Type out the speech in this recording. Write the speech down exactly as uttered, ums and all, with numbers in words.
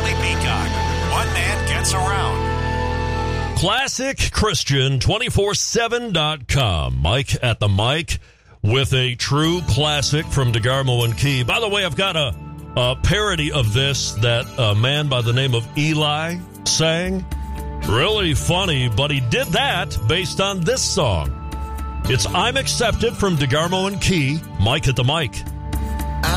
Charlie Peacock. One man gets around. Classic Christian two four seven dot com. Mike at the mic with a true classic from DeGarmo and Key. By the way, I've got a, a parody of this that a man by the name of Eli sang. Really funny, but he did that based on this song. It's I'm Accepted from DeGarmo and Key. Mike at the mic.